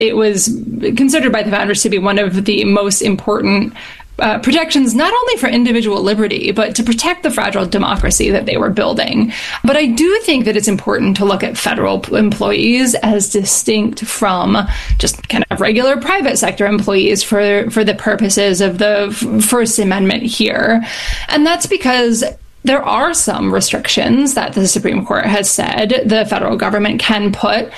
it was considered by the founders to be one of the most important protections, not only for individual liberty, but to protect the fragile democracy that they were building. But I do think that it's important to look at federal employees as distinct from just kind of regular private sector employees for the purposes of the First Amendment here. And that's because there are some restrictions that the Supreme Court has said the federal government can put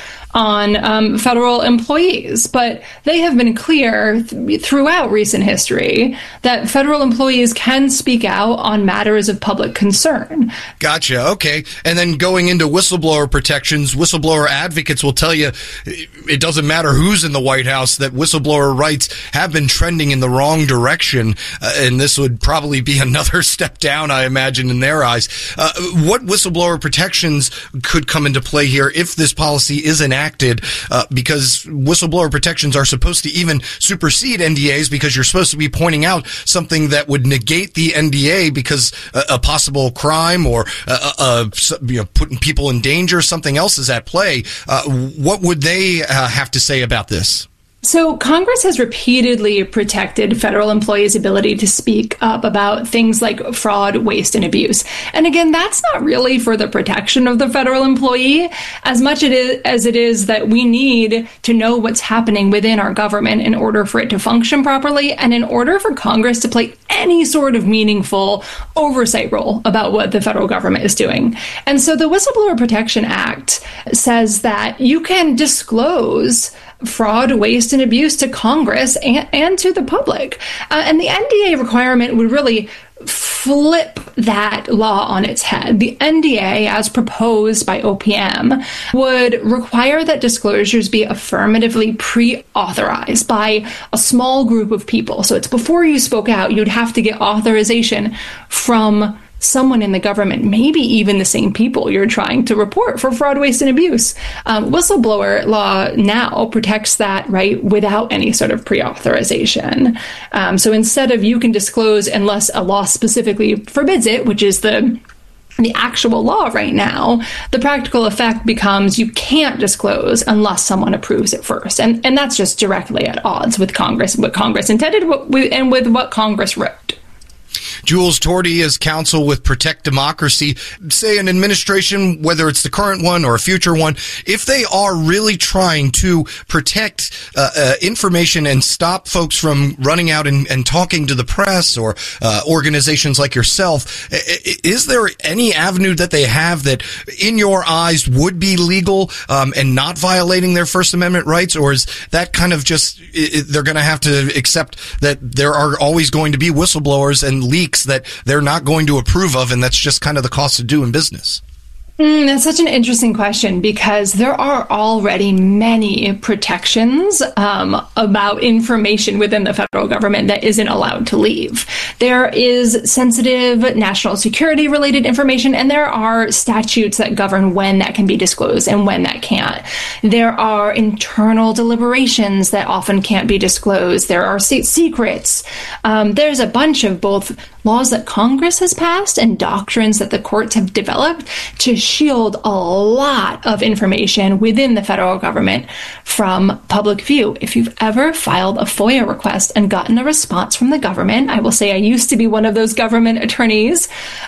on federal employees, but they have been clear throughout recent history that federal employees can speak out on matters of public concern. Gotcha. Okay. And then going into whistleblower protections, whistleblower advocates will tell you it doesn't matter who's in the White House, that whistleblower rights have been trending in the wrong direction. And this would probably be another step down, I imagine, in their eyes. What whistleblower protections could come into play here if this policy is enacted? Because whistleblower protections are supposed to even supersede NDAs, because you're supposed to be pointing out something that would negate the NDA because a possible crime or putting people in danger, something else is at play. What would they have to say about this? So Congress has repeatedly protected federal employees' ability to speak up about things like fraud, waste, and abuse. And again, that's not really for the protection of the federal employee as much as it is that we need to know what's happening within our government in order for it to function properly and in order for Congress to play any sort of meaningful oversight role about what the federal government is doing. And so the Whistleblower Protection Act says that you can disclose fraud, waste, and abuse to Congress and to the public. And the NDA requirement would really flip that law on its head. The NDA, as proposed by OPM, would require that disclosures be affirmatively pre-authorized by a small group of people. So it's before you spoke out, you'd have to get authorization from someone in the government, maybe even the same people you're trying to report for fraud, waste, and abuse. Whistleblower law now protects that right without any sort of pre-authorization. So instead of you can disclose unless a law specifically forbids it, which is the actual law right now, the practical effect becomes you can't disclose unless someone approves it first. And that's just directly at odds with Congress, what Congress intended, and with what Congress wrote. Jules Torty is counsel with Protect Democracy. Say an administration, whether it's the current one or a future one, if they are really trying to protect information and stop folks from running out and talking to the press or organizations like yourself, is there any avenue that they have that, in your eyes, would be legal and not violating their First Amendment rights? Or is that kind of just, they're going to have to accept that there are always going to be whistleblowers and leaks that they're not going to approve of, and that's just kind of the cost of doing business? That's such an interesting question, because there are already many protections about information within the federal government that isn't allowed to leave. There is sensitive national security related information, and there are statutes that govern when that can be disclosed and when that can't. There are internal deliberations that often can't be disclosed. There are state secrets. There's a bunch of both laws that Congress has passed and doctrines that the courts have developed to shield a lot of information within the federal government from public view. If you've ever filed a FOIA request and gotten a response from the government, I will say I used to be one of those government attorneys,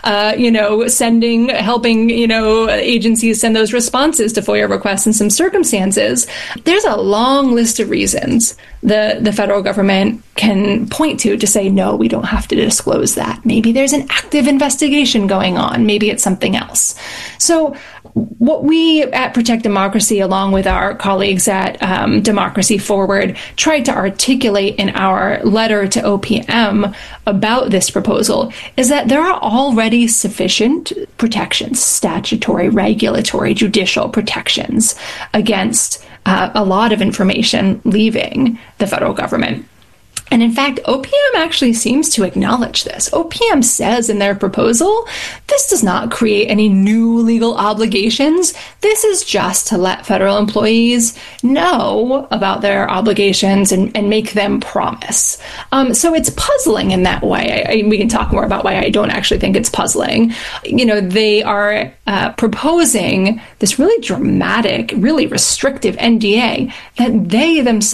helping agencies send those responses to FOIA requests in some circumstances. There's a long list of reasons the federal government can point to say, no, we don't have to disclose that. Maybe there's an active investigation going on. Maybe it's something else. So what we at Protect Democracy, along with our colleagues at Democracy Forward, tried to articulate in our letter to OPM about this proposal is that there are already sufficient protections, statutory, regulatory, judicial protections against a lot of information leaving the federal government. And in fact, OPM actually seems to acknowledge this. OPM says in their proposal, this does not create any new legal obligations. This is just to let federal employees know about their obligations and make them promise. So it's puzzling in that way. We can talk more about why I don't actually think it's puzzling. They are proposing this really dramatic, really restrictive NDA that they themselves